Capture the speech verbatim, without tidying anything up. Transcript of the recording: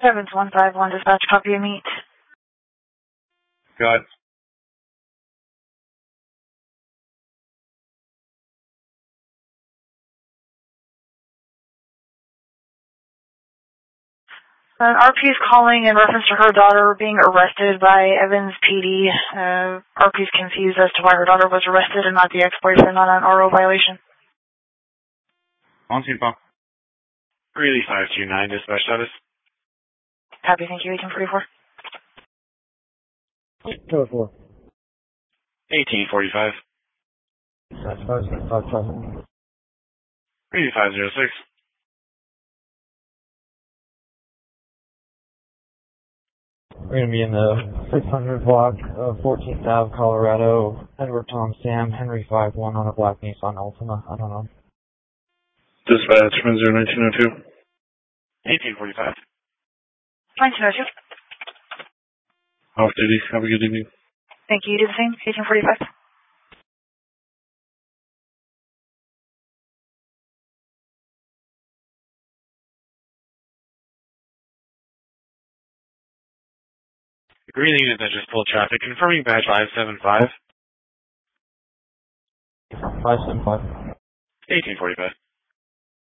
Evans one five one, dispatch, copy a meet. Got. Uh, R P is calling in reference to her daughter being arrested by Evans P D. Uh, R P is confused as to why her daughter was arrested and not the ex-boyfriend on an R O violation. On scene, Paul. Greeley five two nine, dispatch status. Copy, thank you, eighteen forty-four. Code four. eighteen forty-five. That's five, five, five. Greeley five zero six. We're going to be in the six hundred block of fourteenth Avenue, Colorado. Edward Tom Sam, Henry five one on a black Nissan Altima. I don't know. Dispatch one zero nineteen oh two. eighteen forty-five. nineteen oh two. Off duty. Have a good evening. Thank you, you do the same, eighteen forty-five. The green unit that just pulled traffic, confirming badge five seven five. five seven five. eighteen forty-five.